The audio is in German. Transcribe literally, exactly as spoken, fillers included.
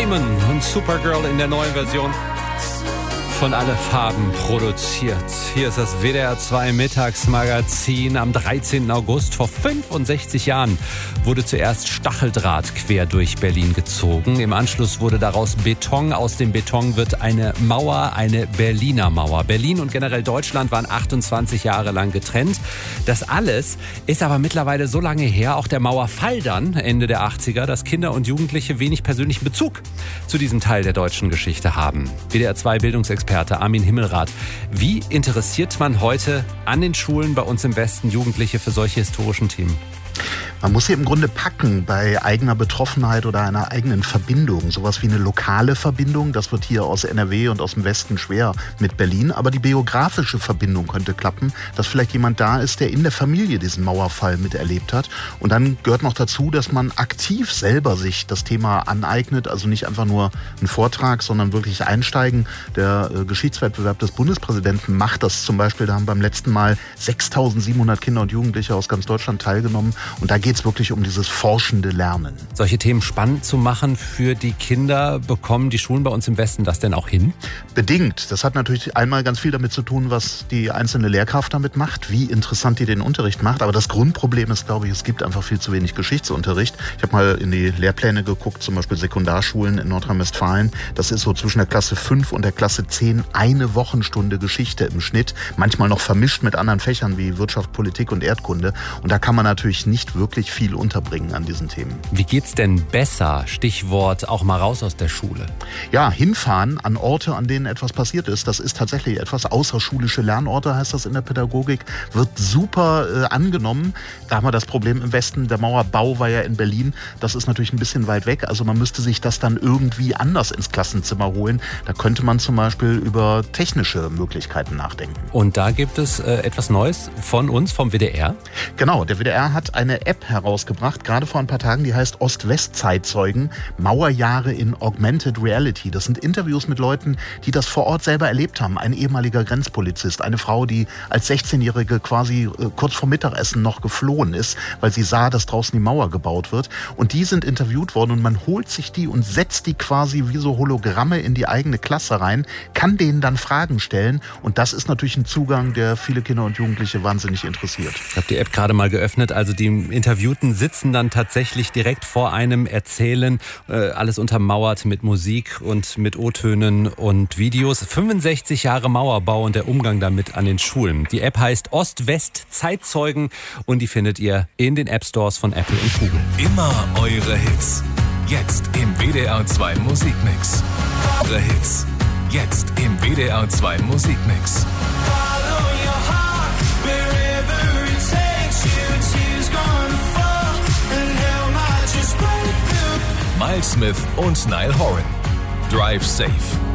Simon und Supergirl in der neuen Version von Alle Farben produziert. Hier ist das W D R zwei Mittagsmagazin. Am dreizehnten August vor fünfundsechzig Jahren wurde zuerst Stacheldraht quer durch Berlin gezogen. Im Anschluss wurde daraus Beton. Aus dem Beton wird eine Mauer, eine Berliner Mauer. Berlin und generell Deutschland waren achtundzwanzig Jahre lang getrennt. Das alles ist aber mittlerweile so lange her, auch der Mauerfall dann, Ende der achtziger, dass Kinder und Jugendliche wenig persönlichen Bezug zu diesem Teil der deutschen Geschichte haben. W D R zwei Bildungsexperte Armin Himmelrath. Wie interessiert man heute an den Schulen bei uns im Westen Jugendliche für solche historischen Themen? Man muss sie im Grunde packen bei eigener Betroffenheit oder einer eigenen Verbindung. Sowas wie eine lokale Verbindung, das wird hier aus N R W und aus dem Westen schwer mit Berlin. Aber die biografische Verbindung könnte klappen, dass vielleicht jemand da ist, der in der Familie diesen Mauerfall miterlebt hat. Und dann gehört noch dazu, dass man aktiv selber sich das Thema aneignet. Also nicht einfach nur ein Vortrag, sondern wirklich einsteigen. Der äh, Geschichtswettbewerb des Bundespräsidenten macht das zum Beispiel. Da haben beim letzten Mal sechstausendsiebenhundert Kinder und Jugendliche aus ganz Deutschland teilgenommen. Und da geht es wirklich um dieses forschende Lernen. Solche Themen spannend zu machen für die Kinder, bekommen die Schulen bei uns im Westen das denn auch hin? Bedingt. Das hat natürlich einmal ganz viel damit zu tun, was die einzelne Lehrkraft damit macht, wie interessant die den Unterricht macht. Aber das Grundproblem ist, glaube ich, es gibt einfach viel zu wenig Geschichtsunterricht. Ich habe mal in die Lehrpläne geguckt, zum Beispiel Sekundarschulen in Nordrhein-Westfalen. Das ist so zwischen der Klasse fünf und der Klasse zehn eine Wochenstunde Geschichte im Schnitt. Manchmal noch vermischt mit anderen Fächern wie Wirtschaft, Politik und Erdkunde. Und da kann man natürlich nicht wirklich viel unterbringen an diesen Themen. Wie geht's denn besser? Stichwort auch mal raus aus der Schule. Ja, hinfahren an Orte, an denen etwas passiert ist. Das ist tatsächlich etwas. Außerschulische Lernorte heißt das in der Pädagogik. Wird super äh, angenommen. Da haben wir das Problem im Westen. Der Mauerbau war ja in Berlin. Das ist natürlich ein bisschen weit weg. Also man müsste sich das dann irgendwie anders ins Klassenzimmer holen. Da könnte man zum Beispiel über technische Möglichkeiten nachdenken. Und da gibt es äh, etwas Neues von uns, vom W D R? Genau, der W D R hat eine App herausgebracht, gerade vor ein paar Tagen, die heißt Ost-West-Zeitzeugen, Mauerjahre in Augmented Reality. Das sind Interviews mit Leuten, die das vor Ort selber erlebt haben. Ein ehemaliger Grenzpolizist, eine Frau, die als sechzehnjährige quasi äh, kurz vor Mittagessen noch geflohen ist, weil sie sah, dass draußen die Mauer gebaut wird. Und die sind interviewt worden und man holt sich die und setzt die quasi wie so Hologramme in die eigene Klasse rein, kann denen dann Fragen stellen und das ist natürlich ein Zugang, der viele Kinder und Jugendliche wahnsinnig interessiert. Ich habe die App gerade mal geöffnet, also die Interviewten sitzen dann tatsächlich direkt vor einem, erzählen, äh, alles untermauert mit Musik und mit O-Tönen und Videos. fünfundsechzig Jahre Mauerbau und der Umgang damit an den Schulen. Die App heißt Ost-West-Zeitzeugen und die findet ihr in den App-Stores von Apple und Google. Immer eure Hits. Jetzt im W D R zwei Musikmix. Eure Hits. Jetzt im W D R zwei Musikmix. Miles Smith und Niall Horan. Drive Safe.